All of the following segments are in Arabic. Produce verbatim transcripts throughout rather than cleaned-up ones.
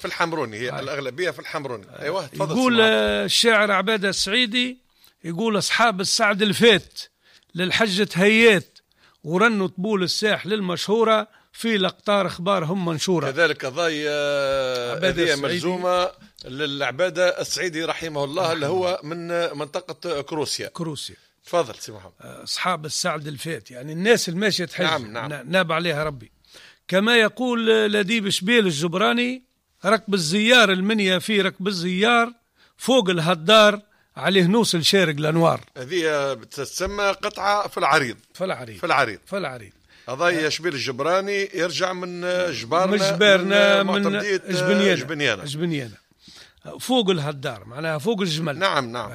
في الحمروني، هي الأغلبية في الحمروني. أيوة تفضل. يقول الشاعر عبادة السعيدي، يقول أصحاب السعد الفات للحجة هيات، ورنوا طبول الساح للمشهورة، في الأقطار أخبارهم منشورة. كذلك قضايا هذه ملزومة للعبادة السعيدي رحمه الله، اللي هو من منطقة كروسيا. كروسيا. تفضل سي محمد. أصحاب السعد الفات يعني الناس الماشية تحج. نعم نعم. ناب عليها ربي. كما يقول لديب شبيل الجبراني، ركب الزيار المنيا في ركب الزيار، فوق الهدار عليه نوصل شارق الأنوار. هذه تسمى قطعة في العريض. في العريض. في العريض. في العريض. قضايا شبيل الجبراني يرجع من جبارنا، من جبارنا من جبنيانا. جبنيانا. جبنيانا. فوق الهدار معناها فوق الجمل. نعم نعم.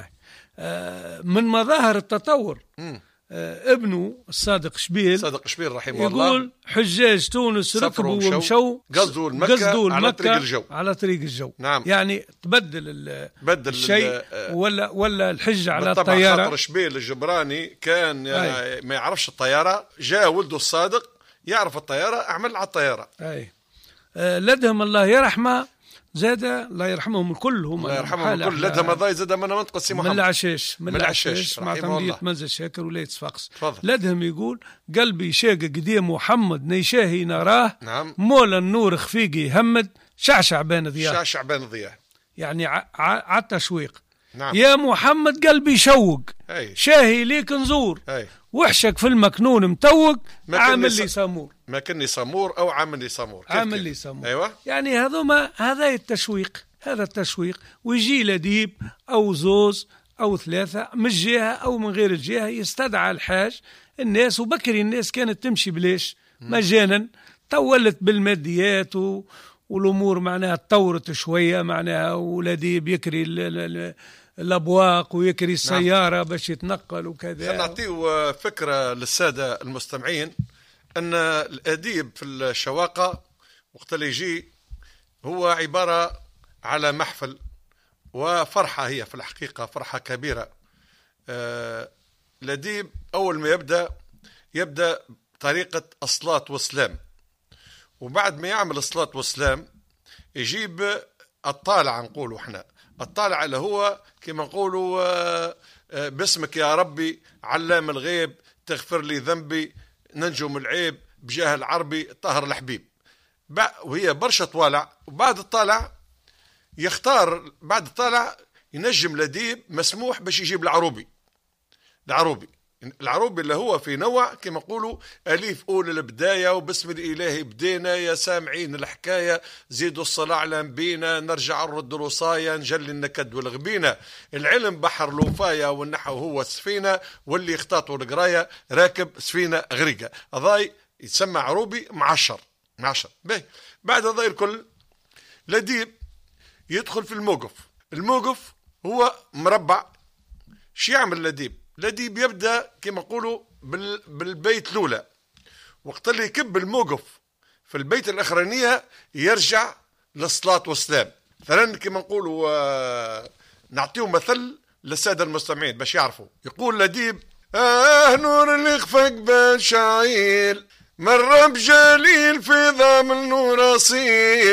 من مظاهر التطور م. ابنه الصادق شبيل صادق شبيل رحمه الله يقول حجاج تونس ركبوا ومشوا قصدوا المكة على طريق الجو. على طريق الجو. نعم. يعني تبدل بدل الشيء ولا ولا الحج على الطيارة. خاطر شبيل الجبراني كان يعني ما يعرفش الطيارة، جاء ولده الصادق يعرف الطيارة، اعمل على الطيارة. اي آه لدهم الله يرحمه، زاد الله يرحمهم الكل، هم الله يرحمهم الكل. لدهم ضاي زاد من منطقة سي محمد. من العشاش من العشاش مع تمدية منزل شاكر ولاية صفاقس. تفضل. لدهم يقول قلبي شاق قديم محمد نيشاهي نراه. نعم. مولا النور خفيقي همد شعشع بين ضياه. شعشع بين ضياه يعني على التشويق. نعم. يا محمد قلبي شوق. أي. شاهي ليك نزور. أي. وحشك في المكنون متوق، عامل لي سامور. ما كني سامور او عامل لي سامور. عامل لي سامور. ايوه. يعني هذوما هذا التشويق، هذا التشويق، ويجي لديب او زوز او ثلاثه من الجهه او من غير الجهه، يستدعى الحاج الناس. وبكري الناس كانت تمشي بليش مجانا، طولت بالماديات و... والامور معناها تطورت شويه معناها، ولديب يكري ال... ال... الابواق ويكري السياره. نعم. باش يتنقل وكذا. نعطيه فكره للساده المستمعين ان الاديب في الشواقه وقت اللي يجي هو عباره على محفل وفرحه، هي في الحقيقه فرحه كبيره. آه الاديب اول ما يبدا يبدا طريقه الصلاه والسلام، وبعد ما يعمل الصلاه والسلام يجيب الطالع، نقولوا احنا الطالع اللي هو كما نقولوا باسمك يا ربي علام الغيب تغفر لي ذنبي ننجو من العيب بجاه العربي طهر الحبيب. وهي برشا طوالع. وبعد الطالع يختار، بعد الطالع ينجم لديب مسموح باش يجيب العروبي. العروبي العروبي اللي هو في نوع كما نقولوا أليف أول البداية، وبسم الإله بدينا يا سامعين الحكاية زيدوا الصلاة على نبينا نرجع نرد الوصايا نجلي النكد والغبينة، العلم بحر الوفاية والنحو هو السفينة واللي يخطاطوا القراية راكب سفينة غريقة. أضاي يتسمى عروبي معشر معشر. باهي بعد هذا الكل لديب يدخل في الموقف. الموقف هو مربع. شو يعمل لديب؟ لديب يبدأ كما نقولوا بالبيت الأولى، وقت اللي يكب الموقف في البيت الأخرانية يرجع للصلاة والسلام. مثلا كما نقولوا آه نعطيه مثل للسادة المستمعين باش يعرفوا. يقول لديب آه نور اللي خفق بشعيل مر بجليل في ضام النور أصيل